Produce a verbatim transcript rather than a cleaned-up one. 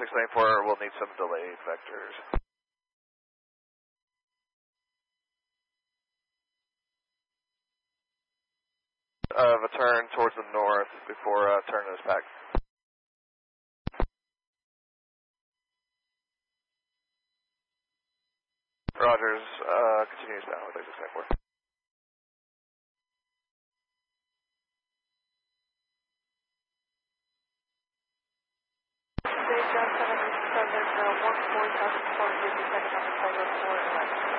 six ninety-four will need some delayed vectors. Of a turn towards the north before uh, turning this back. Rogers, uh, continues down with six ninety-four. Dave Johnson, under seven, uh, one four thousand four, fifty-second on the side of four eleven.